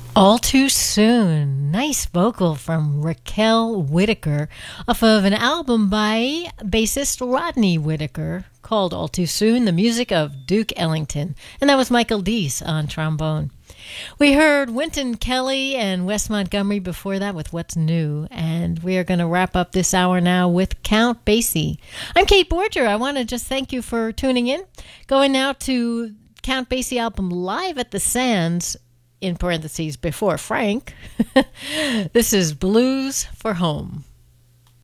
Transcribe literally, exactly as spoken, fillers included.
All Too Soon. Nice vocal from Raquel Whitaker off of an album by bassist Rodney Whitaker called All Too Soon, the music of Duke Ellington. And that was Michael Deese on trombone. We heard Wynton Kelly and Wes Montgomery before that with What's New. And we are going to wrap up this hour now with Count Basie. I'm Kate Borger. I want to just thank you for tuning in. Going now to Count Basie album Live at the Sands, in parentheses, before Frank. This is Blues for Home.